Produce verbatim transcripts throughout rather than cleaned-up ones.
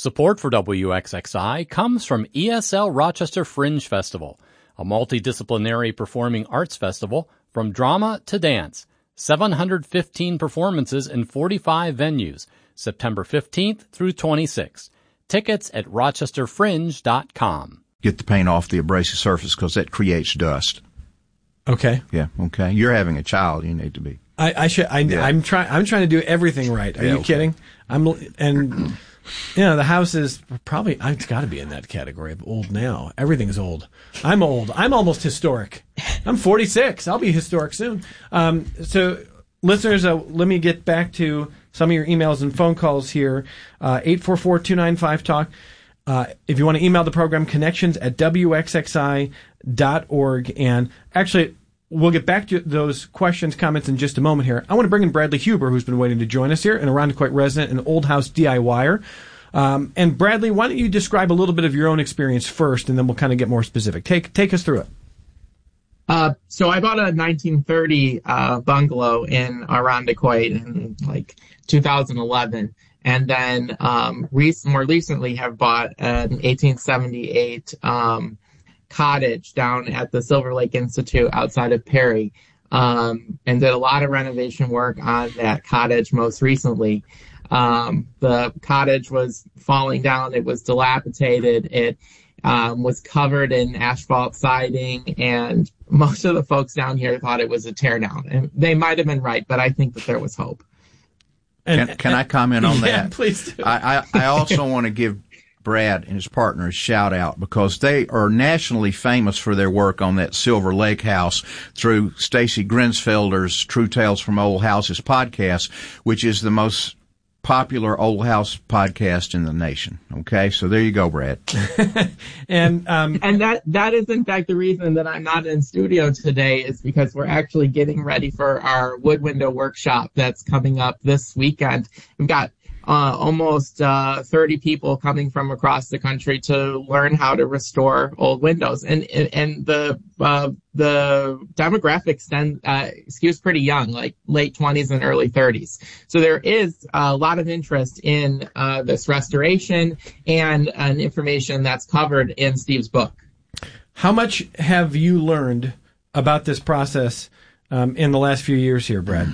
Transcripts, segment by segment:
Support for W X X I comes from E S L Rochester Fringe Festival, a multidisciplinary performing arts festival from drama to dance. seven hundred fifteen performances in forty-five venues, September fifteenth through twenty-sixth. Tickets at rochester fringe dot com. Get the paint off the abrasive surface because that creates dust. Okay. Yeah, okay. You're having a child. You need to be. I, I should. I, Yeah. I'm trying. I'm trying to do everything right. Are Yeah, you okay. kidding? I'm. And you know, the house is probably. It's got to be in that category of old now. Everything's old. I'm old. I'm almost historic. I'm forty-six. I'll be historic soon. Um. So, listeners, uh, let me get back to some of your emails and phone calls here. Uh, eight four four, two nine five, talk. Uh, if you want to email the program, connections at w x x i dot org. And actually, we'll get back to those questions, comments in just a moment here. I want to bring in Bradley Huber, who's been waiting to join us here, an Irondequoit resident and Old House DIYer. Um, and Bradley, why don't you describe a little bit of your own experience first, and then we'll kind of get more specific. Take take us through it. Uh, so I bought a nineteen thirty uh, bungalow in Irondequoit in like two thousand eleven. And then um, re- more recently have bought an eighteen seventy-eight um, cottage down at the Silver Lake Institute outside of Perry, um, and did a lot of renovation work on that cottage most recently. Um, the cottage was falling down. It was dilapidated. It um, was covered in asphalt siding, and most of the folks down here thought it was a teardown. And they might have been right, but I think that there was hope. Can, can I comment on yeah, that? please do. I, I, I also want to give Brad and his partner a shout out because they are nationally famous for their work on that Silver Lake house through Stacy Grinsfelder's True Tales from Old Houses podcast, which is the most popular old house podcast in the nation. Okay, so there you go, Brad. and um, and that that is in fact the reason that I'm not in studio today is because we're actually getting ready for our wood window workshop that's coming up this weekend. We've got uh, almost uh, thirty people coming from across the country to learn how to restore old windows, and and the uh, the demographics then uh, skews pretty young, like late twenties and early thirties. So there is a lot of interest in uh, this restoration and an information that's covered in Steve's book. how much have you learned about this process um, in the last few years here, Brad?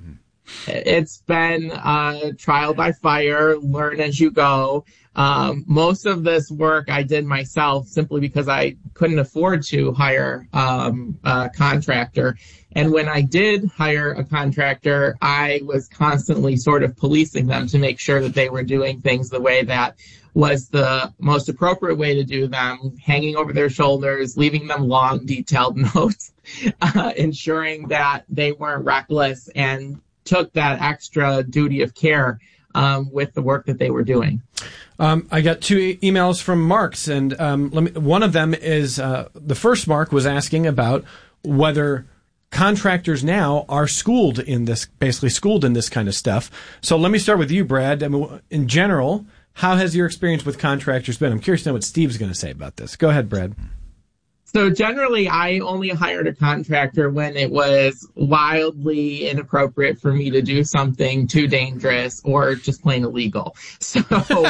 It's been uh, trial by fire, learn as you go. Um, most of this work I did myself simply because I couldn't afford to hire um, a contractor. And when I did hire a contractor, I was constantly sort of policing them to make sure that they were doing things the way that was the most appropriate way to do them, hanging over their shoulders, leaving them long, detailed notes, uh, ensuring that they weren't reckless and took that extra duty of care um, with the work that they were doing. Um, I got two e- emails from Marks, and um, let me, one of them is uh, the first Mark was asking about whether contractors now are schooled in this, basically schooled in this kind of stuff. So let me start with you, Brad. I mean, in general, how has your experience with contractors been? I'm curious to know what Steve's going to say about this. Go ahead, Brad. So generally, I only hired a contractor when it was wildly inappropriate for me to do something too dangerous or just plain illegal. So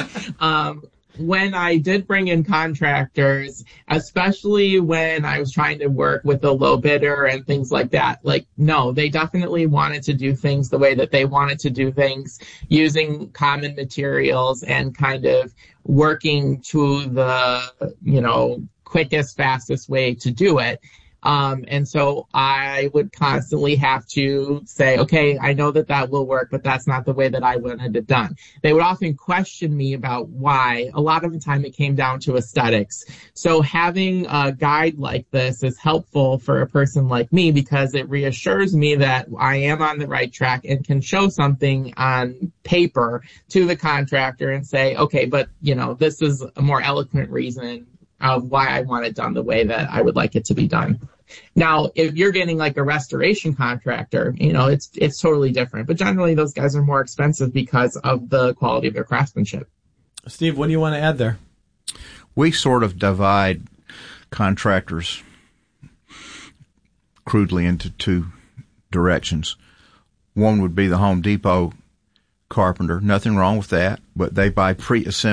um, when I did bring in contractors, especially when I was trying to work with a low bidder and things like that, like, no, they definitely wanted to do things the way that they wanted to do things, using common materials and kind of working to the, you know, quickest, fastest way to do it. Um, and so I would constantly have to say, okay, I know that that will work, but that's not the way that I wanted it done. They would often question me about why. A lot of the time it came down to aesthetics. So having a guide like this is helpful for a person like me because it reassures me that I am on the right track and can show something on paper to the contractor and say, okay, but you know, this is a more eloquent reason of why I want it done the way that I would like it to be done. Now, if you're getting like a restoration contractor, you know, it's it's totally different. But generally, those guys are more expensive because of the quality of their craftsmanship. Steve, what do you want to add there? We sort of divide contractors crudely into two directions. One would be the Home Depot carpenter. Nothing wrong with that, but they buy pre-assembled